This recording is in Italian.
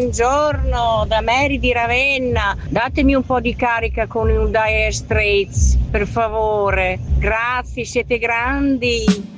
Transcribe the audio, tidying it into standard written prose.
buongiorno da Mary di Ravenna. Datemi un po' di carica con un Dire Straits, per favore. Grazie, siete grandi.